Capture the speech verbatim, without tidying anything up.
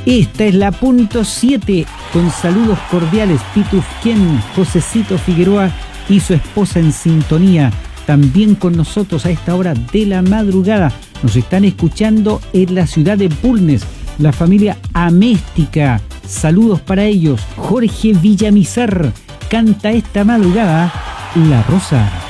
Esta es la punto siete, con saludos cordiales, Pitufquén, Josecito Figueroa y su esposa en sintonía, también con nosotros a esta hora de la madrugada. Nos están escuchando en la ciudad de Bulnes, la familia Améstica. Saludos para ellos. Jorge Villamizar canta esta madrugada La Rosa.